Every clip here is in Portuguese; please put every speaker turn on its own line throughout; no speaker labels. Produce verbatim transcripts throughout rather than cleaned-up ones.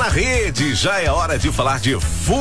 na rede, já é hora de falar de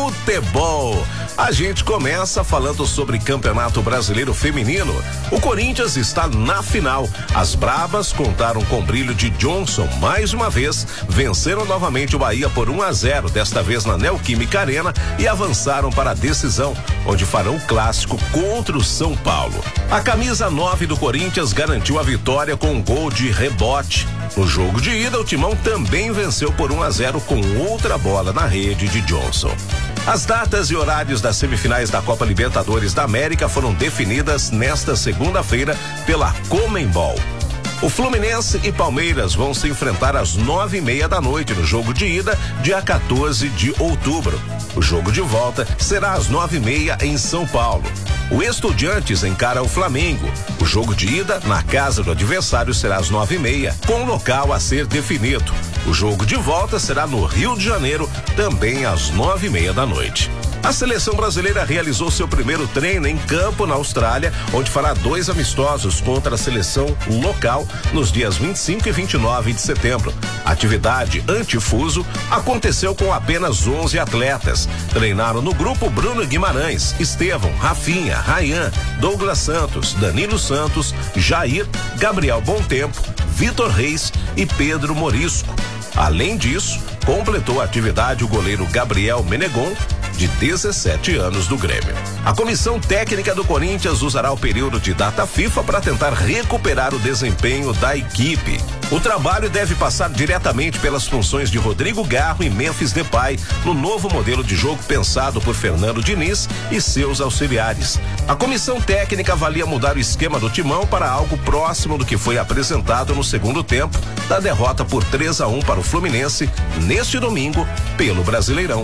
futebol. A gente começa falando sobre Campeonato Brasileiro Feminino. O Corinthians está na final. As Brabas contaram com o brilho de Johnson mais uma vez, venceram novamente o Bahia por um a zero, desta vez na Neoquímica Arena, e avançaram para a decisão, onde farão o clássico contra o São Paulo. A camisa nove do Corinthians garantiu a vitória com um gol de rebote. No jogo de ida, o Timão também venceu por um a zero com outra bola na rede de Johnson. As datas e horários das semifinais da Copa Libertadores da América foram definidas nesta segunda-feira pela Conmebol. O Fluminense e Palmeiras vão se enfrentar às nove e meia da noite no jogo de ida, dia quatorze de outubro. O jogo de volta será às nove e meia em São Paulo. O Estudiantes encara o Flamengo. O jogo de ida na casa do adversário será às nove e meia, com o local a ser definido. O jogo de volta será no Rio de Janeiro, também às nove e meia da noite. A seleção brasileira realizou seu primeiro treino em campo na Austrália, onde fará dois amistosos contra a seleção local nos dias vinte e cinco e vinte e nove de setembro. A atividade antifuso aconteceu com apenas onze atletas. Treinaram no grupo Bruno Guimarães, Estevão, Rafinha, Rayan, Douglas Santos, Danilo Santos, Jair, Gabriel Bontempo, Vitor Reis e Pedro Morisco. Além disso, completou a atividade o goleiro Gabriel Menegon, de dezessete anos, do Grêmio. A comissão técnica do Corinthians usará o período de data FIFA para tentar recuperar o desempenho da equipe. O trabalho deve passar diretamente pelas funções de Rodrigo Garro e Memphis Depay no novo modelo de jogo pensado por Fernando Diniz e seus auxiliares. A comissão técnica avalia mudar o esquema do Timão para algo próximo do que foi apresentado no segundo tempo da derrota por três a um para o Fluminense neste domingo pelo Brasileirão.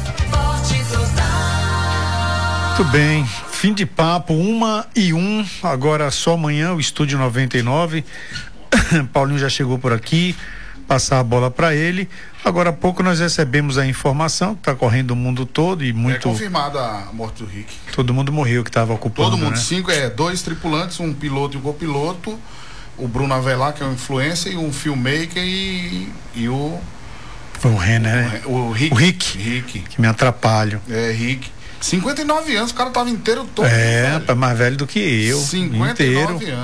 Muito bem, fim de papo, uma e um, agora só amanhã o Estúdio noventa e nove. Paulinho já chegou por aqui, passar a bola para ele. Agora há pouco nós recebemos a informação que está correndo o mundo todo e muito.
É confirmada a morte do Rick.
Todo mundo morreu que estava ocupando.
Todo mundo,
né?
cinco, é, dois tripulantes, um piloto e um copiloto, o Bruno Avelar, que é um influencer, e um filmmaker e, e o.
Foi o Renner, né?
O Rick.
O Rick.
Rick.
Que me atrapalho.
É, Rick. cinquenta e nove anos, o cara tava inteiro todo.
É, rapaz, mais velho do que eu.
cinquenta e nove
inteiro.
anos.